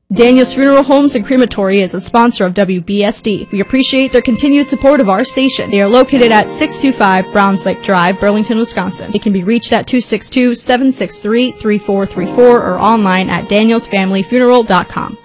Daniels Funeral Homes and Crematory is a sponsor of WBSD. We appreciate their continued support of our station. They are located at 625 Browns Lake Drive, Burlington, Wisconsin. They can be reached at 262-763-3434 or online at danielsfamilyfuneral.com.